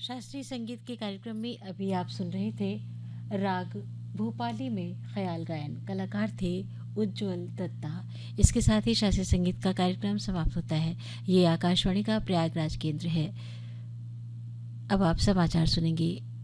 शास्त्रीय संगीत के कार्यक्रम में अभी आप सुन रहे थे राग भूपाली में ख्याल गायन। कलाकार थे उज्ज्वल दत्ता। इसके साथ ही शास्त्रीय संगीत का कार्यक्रम समाप्त होता है। ये आकाशवाणी का प्रयागराज केंद्र है। अब आप समाचार सुनेंगे।